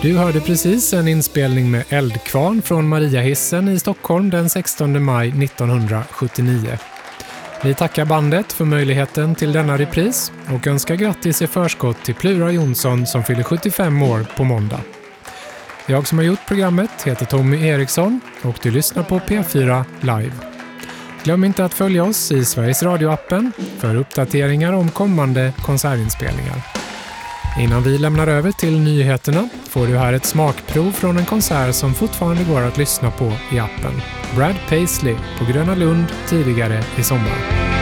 Du hörde precis en inspelning med Eldkvarn från Mariahissen i Stockholm den 16 maj 1979. Vi tackar bandet för möjligheten till denna repris och önskar grattis i förskott till Plura Jonsson som fyller 75 år på måndag. Jag som har gjort programmet heter Tommy Eriksson och du lyssnar på P4 Live. Glöm inte att följa oss i Sveriges Radio-appen för uppdateringar om kommande konsertinspelningar. Innan vi lämnar över till nyheterna får du här ett smakprov från en konsert som fortfarande går att lyssna på i appen. Brad Paisley på Gröna Lund tidigare i sommar.